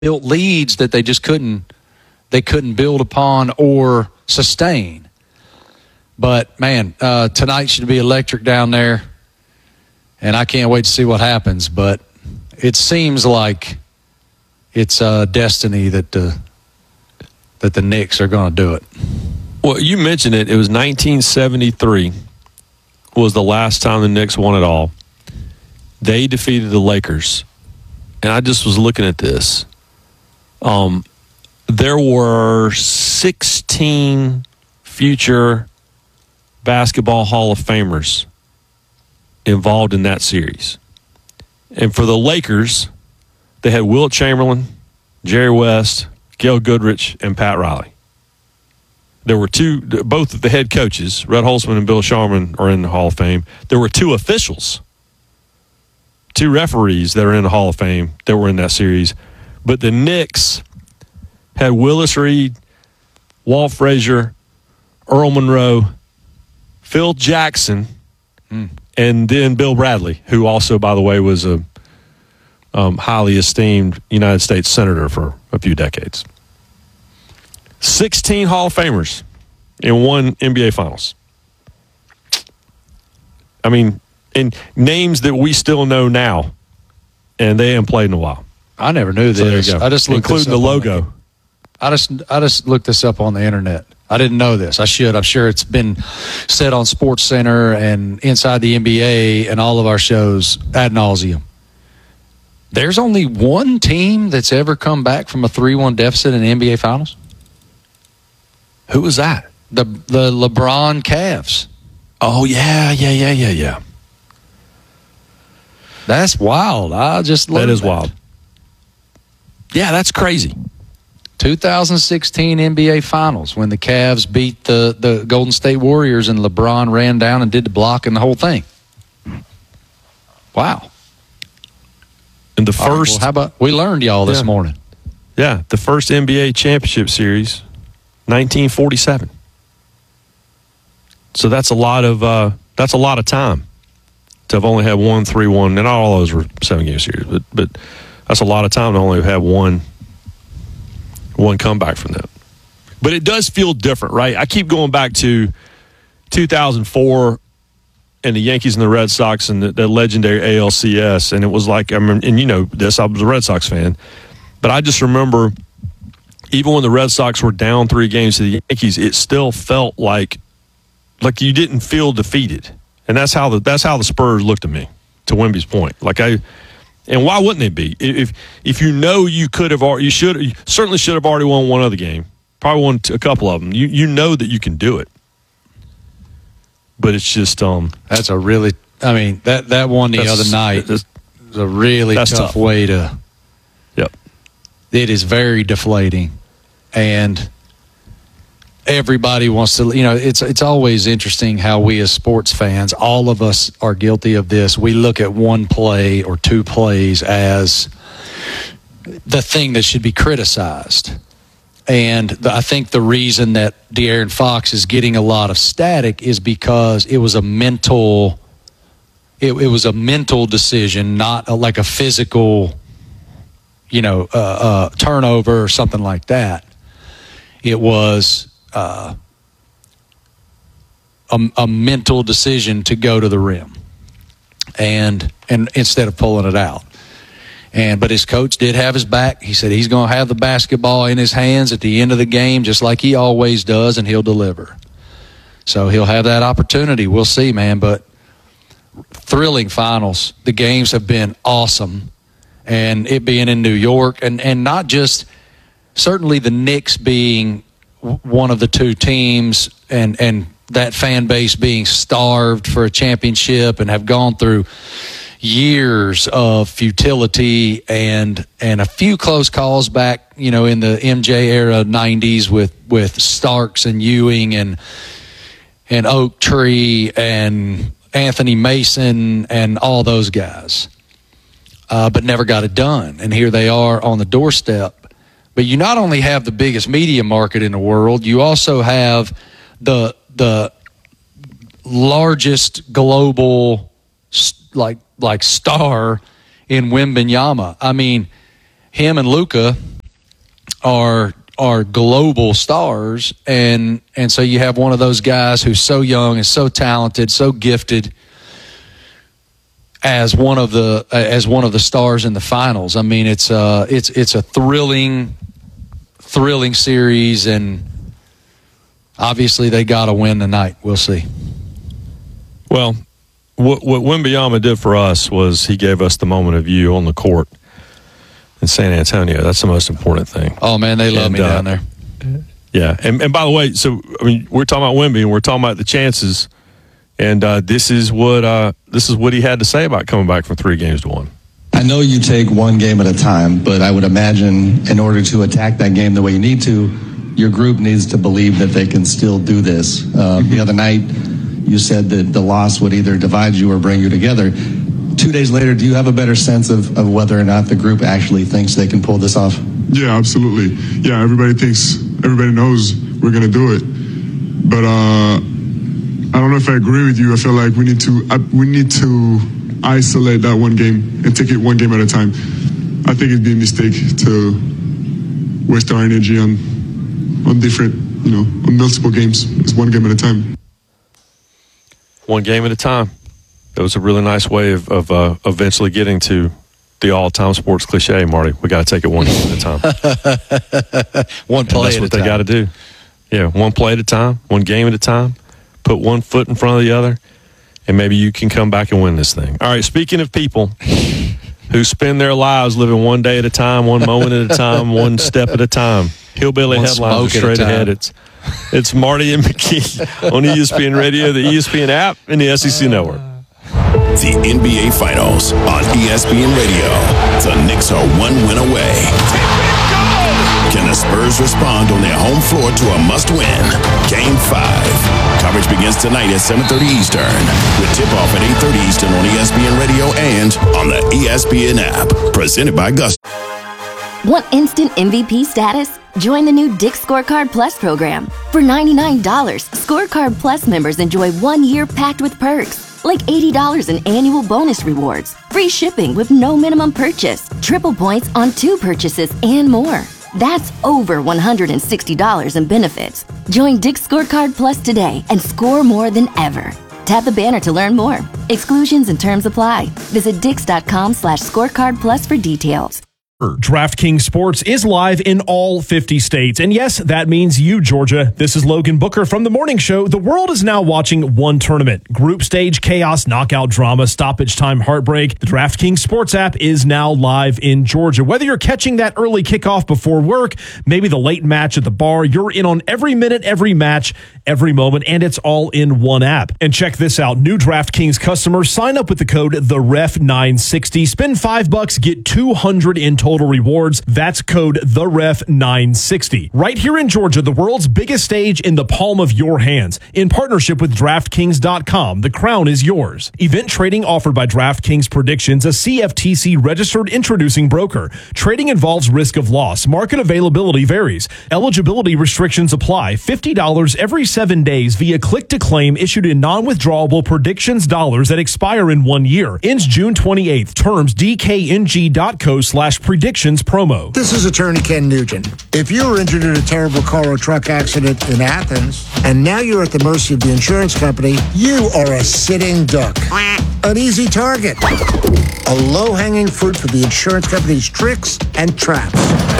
built leads that they just couldn't build upon or sustain. But, man, tonight should be electric down there, and I can't wait to see what happens. But it seems like it's destiny that the Knicks are going to do it. Well, you mentioned it. It was 1973 was the last time the Knicks won it all. They defeated the Lakers. And I just was looking at this. There were 16 future basketball Hall of Famers involved in that series. And for the Lakers, they had Wilt Chamberlain, Jerry West, Gail Goodrich, and Pat Riley. There were both of the head coaches, Red Holzman and Bill Sharman, are in the Hall of Fame. There were two officials, two referees that are in the Hall of Fame that were in that series. But the Knicks had Willis Reed, Walt Frazier, Earl Monroe, Phil Jackson, and then Bill Bradley, who also, by the way, was a highly esteemed United States Senator for a few decades. 16 Hall of Famers in one NBA Finals. I mean, and names that we still know now, and they haven't played in a while. I never knew this. So there you go. I just looked including the logo. I just looked this up on the internet. I didn't know this. I should. I'm sure it's been said on Sports Center and Inside the NBA and all of our shows ad nauseum. There's only one team that's ever come back from a 3-1 deficit in the NBA Finals. Who was that? The LeBron Cavs. Oh, yeah. That's wild. I just learned that is wild. Yeah, that's crazy. 2016 NBA Finals when the Cavs beat the Golden State Warriors and LeBron ran down and did the block and the whole thing. Wow. And the first... well, how about... We learned y'all this morning. Yeah, the first NBA championship series, 1947. So that's a lot of time to have only had 1-3-1, and not all those were 7-game series, but that's a lot of time to only have one comeback from that. But it does feel different, right? I keep going back to 2004 and the Yankees and the Red Sox and the legendary ALCS, and it was like, I remember, and you know this, I was a Red Sox fan, but I just remember even when the Red Sox were down 3 games to the Yankees, it still felt like you didn't feel defeated. And that's how the Spurs looked at me, to Wemby's point. And why wouldn't they be? If you know you certainly should have already won one other game, probably won a couple of them. You know that you can do it. But it's just that's a really, I mean, that one the other night is a really tough way to. Yep. It is very deflating, and everybody wants to, it's always interesting how we as sports fans, all of us are guilty of this. We look at one play or 2 plays as the thing that should be criticized. And I think the reason that De'Aaron Fox is getting a lot of static is because it was a mental decision, not like a physical, turnover or something like that. It was a mental decision to go to the rim and instead of pulling it out. But his coach did have his back. He said he's going to have the basketball in his hands at the end of the game, just like he always does, and he'll deliver. So he'll have that opportunity. We'll see, man. But thrilling finals. The games have been awesome. And it being in New York, and not just certainly the Knicks being one of the 2 teams and that fan base being starved for a championship and have gone through years of futility and a few close calls back, in the MJ era 90s with Starks and Ewing and Oak Tree and Anthony Mason and all those guys. But never got it done. And here they are on the doorstep. But you not only have the biggest media market in the world, you also have the largest global like star in Wembanyama. I mean, him and Luka are global stars, and so you have one of those guys who's so young and so talented, so gifted, as one of the stars in the finals. I mean, it's a thrilling series, and obviously they got to win tonight. We'll see. Well, what Wembanyama did for us was he gave us the moment of view on the court in San Antonio. That's the most important thing. Oh man, they love me down there. Yeah, and by the way, so I mean, we're talking about Wemby, and we're talking about the chances, and this is what he had to say about coming back from 3-1. I know you take one game at a time, but I would imagine in order to attack that game the way you need to, your group needs to believe that they can still do this. The other night, you said that the loss would either divide you or bring you together. 2 days later, do you have a better sense of whether or not the group actually thinks they can pull this off? Yeah, absolutely. Yeah, everybody knows we're going to do it. But I don't know if I agree with you. I feel like we need to isolate that one game and take it one game at a time. I think it'd be a mistake to waste our energy on different, on multiple games. It's one game at a time. One game at a time. That was a really nice way of eventually getting to the all-time sports cliche, Marty. We got to take it one game at a time. One play at a time. That's what they got to do. Yeah, one play at a time, one game at a time. Put one foot in front of the other, and maybe you can come back and win this thing. All right, speaking of people who spend their lives living one day at a time, one moment at a time, one step at a time. Hillbilly one headlines are straight ahead. It's Marty and McKee on ESPN Radio, the ESPN app, and the SEC Network. The NBA Finals on ESPN Radio. The Knicks are one win away. Can the Spurs respond on their home floor to a must-win? Game 5. Coverage begins tonight at 7:30 Eastern. With tip-off at 8:30 Eastern on ESPN Radio and on the ESPN app. Presented by Gus. Want instant MVP status? Join the new Dick's Scorecard Plus program. For $99, Scorecard Plus members enjoy 1 year packed with perks, like $80 in annual bonus rewards, free shipping with no minimum purchase, triple points on 2 purchases, and more. That's over $160 in benefits. Join Dick's Scorecard Plus today and score more than ever. Tap the banner to learn more. Exclusions and terms apply. Visit dix.com/scorecardplus for details. DraftKings Sports is live in all 50 states. And yes, that means you, Georgia. This is Logan Booker from The Morning Show. The world is now watching one tournament. Group stage chaos, knockout drama, stoppage time heartbreak. The DraftKings Sports app is now live in Georgia. Whether you're catching that early kickoff before work, maybe the late match at the bar, you're in on every minute, every match, every moment, and it's all in one app. And check this out. New DraftKings customers sign up with the code THEREF960. Spend $5, get $200 in total rewards. That's code THEREF960. Right here in Georgia, the world's biggest stage in the palm of your hands. In partnership with DraftKings.com, the crown is yours. Event trading offered by DraftKings Predictions, a CFTC registered introducing broker. Trading involves risk of loss. Market availability varies. Eligibility restrictions apply. $50 every 7 days via click to claim issued in non-withdrawable predictions dollars that expire in 1 year. Ends June 28th. Terms DKNG.co/predictions promo. This is attorney Ken Nugent. If you were injured in a terrible car or truck accident in Athens, and now you're at the mercy of the insurance company, you are a sitting duck. An easy target. A low-hanging fruit for the insurance company's tricks and traps.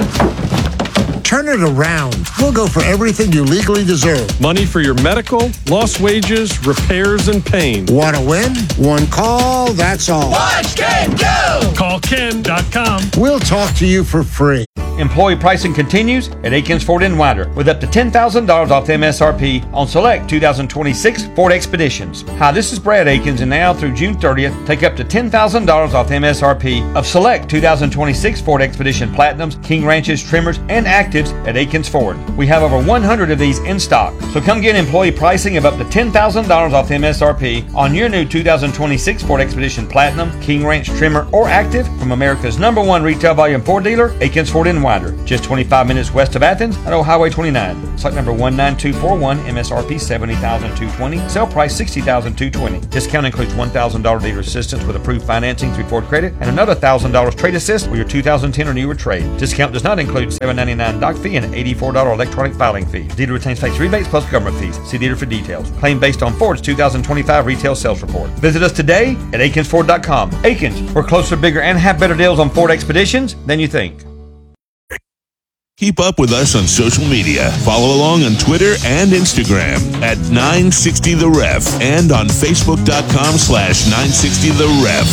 Turn it around. We'll go for everything you legally deserve. Money for your medical, lost wages, repairs, and pain. Want to win? One call, that's all. Watch Ken go! Call Ken.com. We'll talk to you for free. Employee pricing continues at Aikens Ford in Winder with up to $10,000 off MSRP on select 2026 Ford Expeditions. Hi, this is Brad Aikens, and now through June 30th, take up to $10,000 off MSRP of select 2026 Ford Expedition Platinums, King Ranches, Trimmers, and Actives at Aikens Ford. We have over 100 of these in stock, so come get employee pricing of up to $10,000 off MSRP on your new 2026 Ford Expedition Platinum, King Ranch, Trimmer, or Active from America's #1 retail volume Ford dealer, Aikens Ford in Winder. Winder. Just 25 minutes west of Athens at Old Highway 29. Site number 19241, MSRP $70,220, sale price $60,220. Discount includes $1,000 dealer assistance with approved financing through Ford Credit and another $1,000 trade assist with your 2010 or newer trade. Discount does not include $7.99 doc fee and $84 electronic filing fee. Dealer retains tax rebates plus government fees. See dealer for details. Claim based on Ford's 2025 retail sales report. Visit us today at AkinsFord.com. Akins, we're closer, bigger, and have better deals on Ford Expeditions than you think. Keep up with us on social media. Follow along on Twitter and Instagram at 960 The Ref and on Facebook.com/960 The Ref.